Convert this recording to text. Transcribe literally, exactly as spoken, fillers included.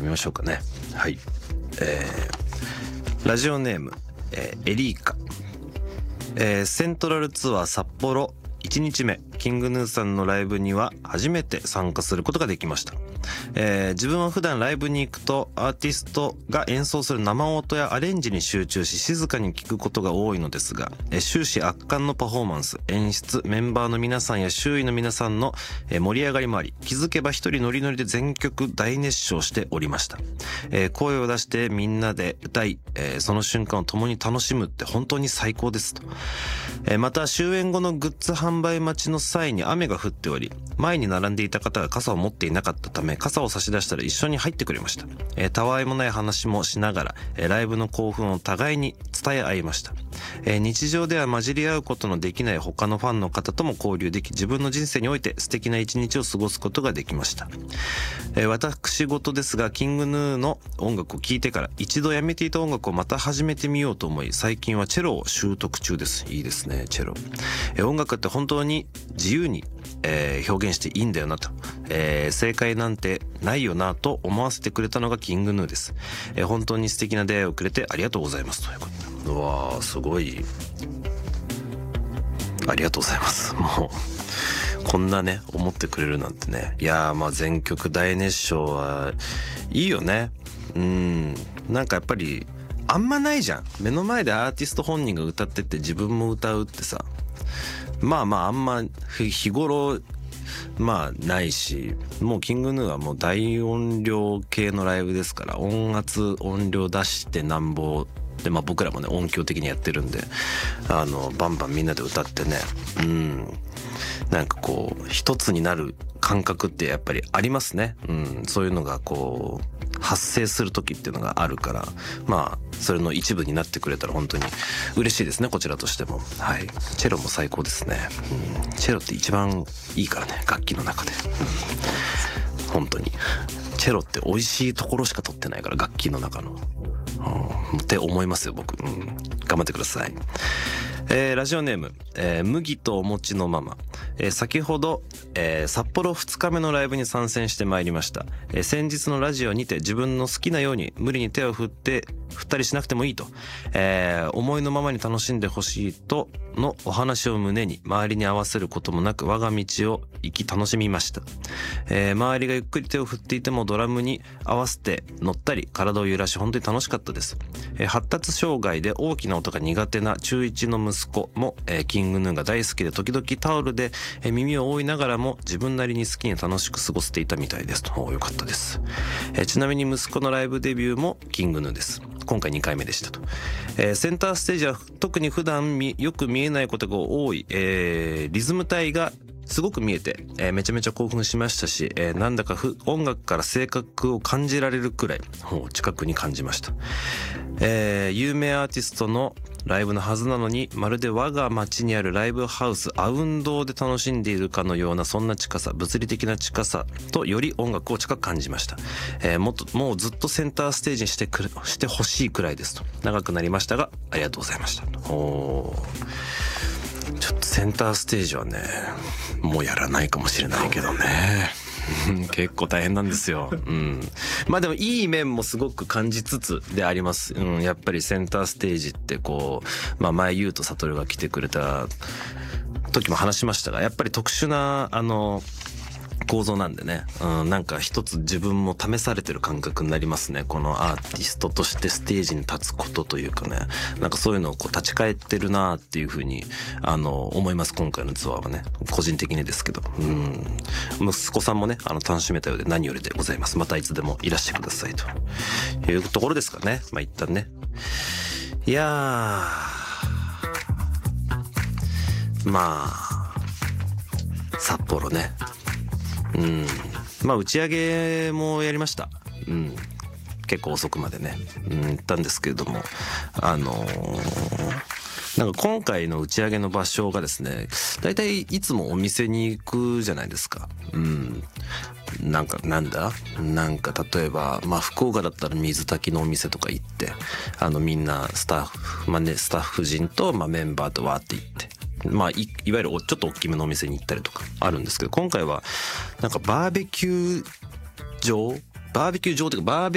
みましょうかね。はい、えー、ラジオネーム、えー、エリーカ、えー、セントラルツアー札幌いちにちめ、キングヌーさんのライブには初めて参加することができました。えー、自分は普段ライブに行くとアーティストが演奏する生音やアレンジに集中し静かに聴くことが多いのですが、えー、終始圧巻のパフォーマンス、演出、メンバーの皆さんや周囲の皆さんの、えー、盛り上がりもあり、気づけば一人ノリノリで全曲大熱唱しておりました。えー、声を出してみんなで歌い、えー、その瞬間を共に楽しむって本当に最高ですと。えー、また終演後のグッズ販売待ちの際に雨が降っており、前に並んでいた方が傘を持っていなかったため傘を差し出したら一緒に入ってくれました。えー、たわいもない話もしながら、えー、ライブの興奮を互いに伝え合いました。えー、日常では混じり合うことのできない他のファンの方とも交流でき、自分の人生において素敵な一日を過ごすことができました。えー、私事ですが、キングヌーの音楽を聴いてから一度やめていた音楽をまた始めてみようと思い、最近はチェロを習得中です。いいですね、チェロ。えー、音楽って本当に自由に、えー、表現していいんだよなと、えー、正解なんてないよなと思わせてくれたのがキングヌーです。えー、本当に素敵な出会いをくれてありがとうございますということで。うわー、すごいありがとうございます。もうこんなね思ってくれるなんてね。いやー、まあ全曲大熱唱はいいよね。うん、なんかやっぱりあんまないじゃん、目の前でアーティスト本人が歌ってって自分も歌うってさ。まあまああんま日頃まあないし、もうキングヌーはもう大音量系のライブですから、音圧音量出してなんぼで、まあ僕らもね音響的にやってるんで、あのバンバンみんなで歌ってね、うん、なんかこう一つになる感覚ってやっぱりありますね。うん、そういうのがこう発生する時っていうのがあるから、まあそれの一部になってくれたら本当に嬉しいですね、こちらとしても。はい、チェロも最高ですね。うん、チェロって一番いいからね、楽器の中で。うん、本当にチェロって美味しいところしか取ってないから、楽器の中の、うん、って思いますよ僕。うん、頑張ってください。えー、ラジオネーム、えー、麦とお餅のママ、えー、先ほど、えー、札幌ふつかめのライブに参戦してまいりました。えー、先日のラジオにて自分の好きなように無理に手を振って振ったりしなくてもいいと、えー、思いのままに楽しんでほしいとのお話を胸に、周りに合わせることもなく我が道を行き楽しみました。えー、周りがゆっくり手を振っていてもドラムに合わせて乗ったり体を揺らし本当に楽しかったです。えー、発達障害で大きな音が苦手な中いちの息子も、えー、キングヌーが大好きで時々タオルで、えー、耳を覆いながらも自分なりに好きに楽しく過ごせていたみたいですと。お、よかったです。えー、ちなみに息子のライブデビューもキングヌーです。今回にかいめでしたと。えー、センターステージは特に普段みよく見えないことが多い、えー、リズム体がすごく見えて、えー、めちゃめちゃ興奮しましたし、えー、なんだかふ音楽から性格を感じられるくらい近くに感じました。えー、有名アーティストのライブのはずなのに、まるで我が町にあるライブハウスアウンドで楽しんでいるかのような、そんな近さ、物理的な近さとより音楽を近く感じました。えー、もっともうずっとセンターステージにしてくしてほしいくらいですと。長くなりましたがありがとうございました。おー、ちょっとセンターステージはねもうやらないかもしれないけどね結構大変なんですよ。うん。まあでもいい面もすごく感じつつであります。うん。やっぱりセンターステージってこう、まあ前優と悟が来てくれた時も話しましたが、やっぱり特殊なあの構造なんでね、うん、なんか一つ自分も試されてる感覚になりますね。このアーティストとしてステージに立つことというかね、なんかそういうのをこう立ち返ってるなっていうふうにあの思います。今回のツアーはね、個人的にですけど、うん、息子さんもねあの楽しめたようで何よりでございます。またいつでもいらしてくださいというところですかね。まあ一旦ね、いやー、まあ札幌ね、うん、まあ打ち上げもやりました。うん、結構遅くまでね、うん、行ったんですけれども、あのー、なんか今回の打ち上げの場所がですね、だいたいいつもお店に行くじゃないですか。うん、なんかなんだなんか例えばまあ福岡だったら水炊きのお店とか行って、あのみんなスタッフまあねスタッフ陣とまあメンバーとわーって行って。まあ、い, いわゆるちょっと大きめのお店に行ったりとかあるんですけど、今回はなんかバーベキュー場バーベキュー場というかバーベ